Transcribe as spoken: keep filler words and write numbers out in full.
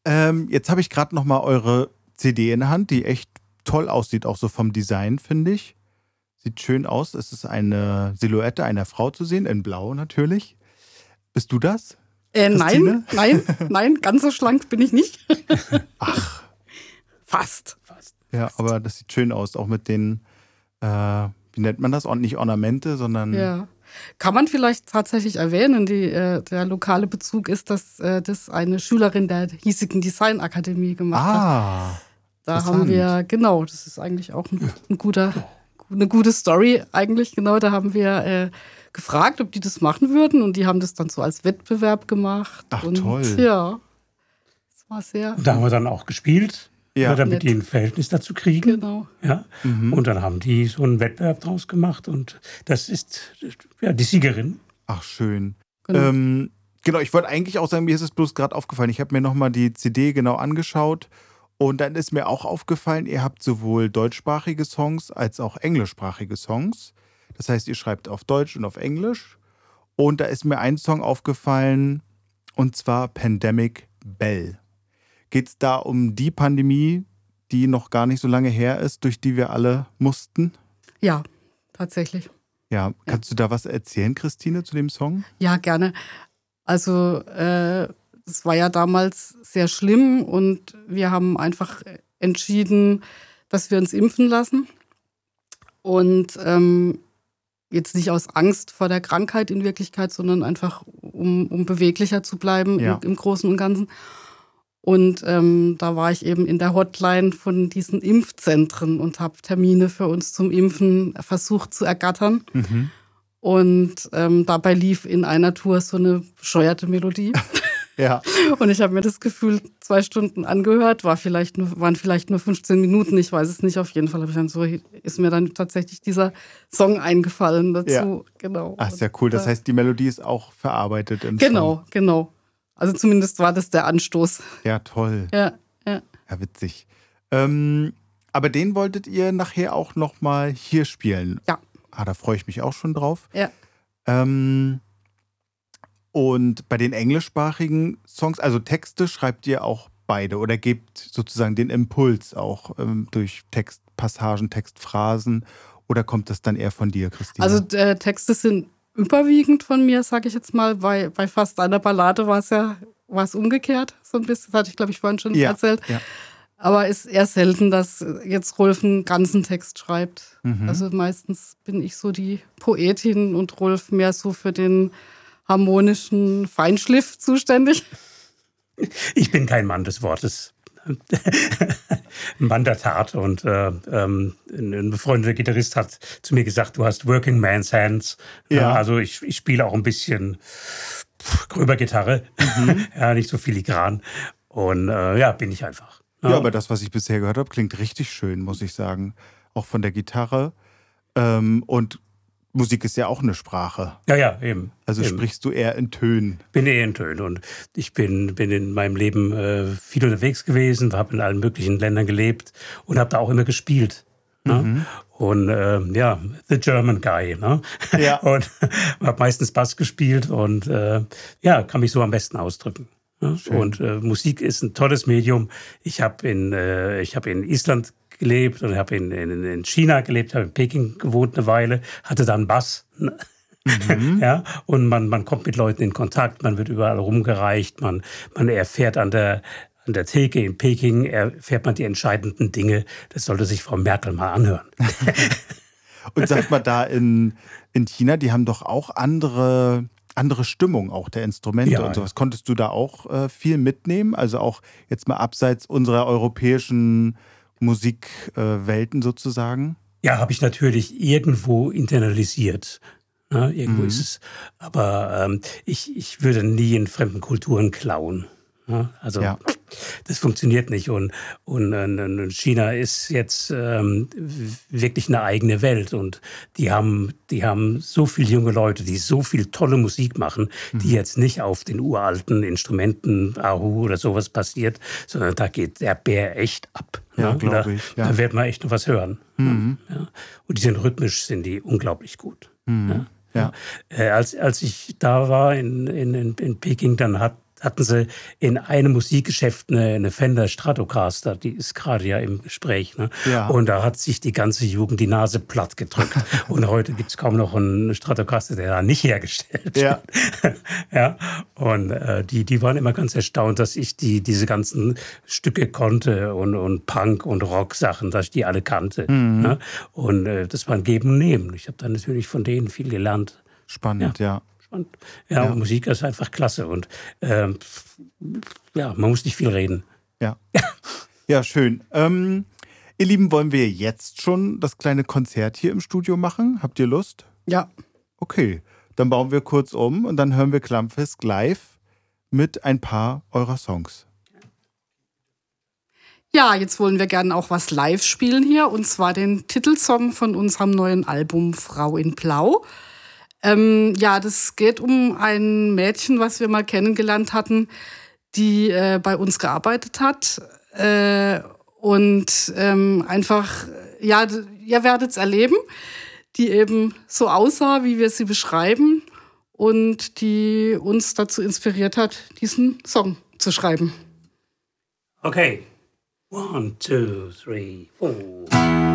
Ähm, jetzt habe ich gerade noch mal eure C D in der Hand, die echt toll aussieht, auch so vom Design, finde ich. Sieht schön aus. Es ist eine Silhouette einer Frau zu sehen, in Blau natürlich. Bist du das? Äh, Christine? nein, nein, nein, ganz so schlank bin ich nicht. Ach. Fast. Fast. Ja, aber das sieht schön aus, auch mit den, äh, wie nennt man das? Nicht Ornamente, sondern... Ja. Kann man vielleicht tatsächlich erwähnen, die, äh, der lokale Bezug ist, dass äh, das eine Schülerin der hiesigen Designakademie gemacht ah, hat. Da haben wir, genau, das ist eigentlich auch ein, ein guter, eine gute Story eigentlich, genau, da haben wir äh, gefragt, ob die das machen würden und die haben das dann so als Wettbewerb gemacht. Ach, und, toll. Ja, das war sehr... Da haben wir dann auch gespielt. Ja, damit die ein Verhältnis dazu kriegen. Genau. Ja. Mhm. Und dann haben die so einen Wettbewerb draus gemacht und das ist ja die Siegerin. Ach, schön. Genau, ähm, genau ich wollte eigentlich auch sagen, mir ist es bloß gerade aufgefallen, ich habe mir nochmal die C D genau angeschaut und dann ist mir auch aufgefallen, ihr habt sowohl deutschsprachige Songs als auch englischsprachige Songs. Das heißt, ihr schreibt auf Deutsch und auf Englisch. Und da ist mir ein Song aufgefallen und zwar Pandemic Bell. Geht es da um die Pandemie, die noch gar nicht so lange her ist, durch die wir alle mussten? Ja, tatsächlich. Ja, kannst ja. du da was erzählen, Christine, zu dem Song? Ja, gerne. Also äh, es war ja damals sehr schlimm und wir haben einfach entschieden, dass wir uns impfen lassen. Und ähm, jetzt nicht aus Angst vor der Krankheit in Wirklichkeit, sondern einfach, um, um beweglicher zu bleiben ja. im, im Großen und Ganzen. Und ähm, da war ich eben in der Hotline von diesen Impfzentren und habe Termine für uns zum Impfen versucht zu ergattern. Mhm. Und ähm, dabei lief in einer Tour so eine bescheuerte Melodie. Ja. Und ich habe mir das Gefühl zwei Stunden angehört, war vielleicht nur, waren vielleicht nur fünfzehn Minuten, ich weiß es nicht. Auf jeden Fall habe ich dann so, ist mir dann tatsächlich dieser Song eingefallen dazu. Ja. Genau. Ach, sehr cool. Das heißt, die Melodie ist auch verarbeitet im Genau, Song. genau. Also zumindest war das der Anstoß. Ja, toll. Ja, ja. Ja, witzig. Ähm, aber den wolltet ihr nachher auch noch mal hier spielen? Ja. Ah, da freue ich mich auch schon drauf. Ja. Ähm, und bei den englischsprachigen Songs, also Texte schreibt ihr auch beide oder gebt sozusagen den Impuls auch ähm, durch Textpassagen, Textphrasen oder kommt das dann eher von dir, Christine? Also äh, Texte sind überwiegend von mir, sage ich jetzt mal. Bei, bei fast einer Ballade war es ja war es umgekehrt, so ein bisschen. Das hatte ich, glaube ich, vorhin schon ja, erzählt. Ja. Aber es ist eher selten, dass jetzt Rolf einen ganzen Text schreibt. Mhm. Also meistens bin ich so die Poetin und Rolf mehr so für den harmonischen Feinschliff zuständig. Ich bin kein Mann des Wortes. Ein Mann der Tat. Und äh, ähm, ein befreundeter Gitarrist hat zu mir gesagt, du hast Working Man's Hands. Ja. Also ich, ich spiele auch ein bisschen gröber Gitarre, mhm. ja, nicht so filigran. Und äh, ja, bin ich einfach. Ja, ja, aber das, was ich bisher gehört habe, klingt richtig schön, muss ich sagen. Auch von der Gitarre. Ähm, und Musik ist ja auch eine Sprache. Ja, ja, eben. Also eben. Sprichst du eher in Tönen? Bin eher in Tönen. Und ich bin, bin in meinem Leben äh, viel unterwegs gewesen, habe in allen möglichen Ländern gelebt und habe da auch immer gespielt. Ne? Mhm. Und äh, ja, the German guy. Ne? Ja. Und habe meistens Bass gespielt und äh, ja, kann mich so am besten ausdrücken. Ne? Und äh, Musik ist ein tolles Medium. Ich habe in, äh, ich hab in Island gelebt und habe in, in, in China gelebt, habe in Peking gewohnt eine Weile, hatte dann Bass. Mhm. Ja, und man, man kommt mit Leuten in Kontakt, man wird überall rumgereicht, man, man erfährt an der, an der Theke in Peking, erfährt man die entscheidenden Dinge. Das sollte sich Frau Merkel mal anhören. Und sag mal, da in, in China, die haben doch auch andere, andere Stimmung auch der Instrumente ja, und sowas. Konntest du da auch äh, viel mitnehmen? Also auch jetzt mal abseits unserer europäischen Musikwelten äh, sozusagen? Ja, habe ich natürlich irgendwo internalisiert. Ja, irgendwo mhm. ist es. Aber ähm, ich, ich würde nie in fremden Kulturen klauen. Ja, also ja. das funktioniert nicht. Und, und, und China ist jetzt ähm, wirklich eine eigene Welt. Und die haben, die haben so viele junge Leute, die so viel tolle Musik machen, mhm. die jetzt nicht auf den uralten Instrumenten, Ahu oder sowas passiert, sondern da geht der Bär echt ab. Ja, ja, glaube ich. Ja. Da wird man echt noch was hören. Mhm. Ja. Und die sind rhythmisch, sind die unglaublich gut. Mhm. Ja. Ja. Äh, als, als ich da war in, in, in Peking, dann hat hatten sie in einem Musikgeschäft eine, eine Fender Stratocaster, die ist gerade ja im Gespräch. Ne? Ja. Und da hat sich die ganze Jugend die Nase platt gedrückt. Und heute gibt es kaum noch einen Stratocaster, der da nicht hergestellt Ja. wird. Ja. Und äh, die, die waren immer ganz erstaunt, dass ich die, diese ganzen Stücke konnte und, und Punk- und Rock-Sachen, dass ich die alle kannte. Mhm. Ne? Und äh, das war ein Geben und Nehmen. Ich habe dann natürlich von denen viel gelernt. Spannend, ja. Spannend. Ja, Ja. und Musik ist einfach klasse. Und ähm, ja, man muss nicht viel reden. Ja, ja schön. Ähm, ihr Lieben, wollen wir jetzt schon das kleine Konzert hier im Studio machen? Habt ihr Lust? Ja. Okay, dann bauen wir kurz um und dann hören wir Klumpfisk live mit ein paar eurer Songs. Ja, jetzt wollen wir gerne auch was live spielen hier, und zwar den Titelsong von unserem neuen Album Frau in Blau. Ähm, ja, das geht um ein Mädchen, was wir mal kennengelernt hatten, die äh, bei uns gearbeitet hat. Äh, und ähm, einfach, ja, ihr werdet es erleben, die eben so aussah, wie wir sie beschreiben, und die uns dazu inspiriert hat, diesen Song zu schreiben. Okay. One, two, three, four.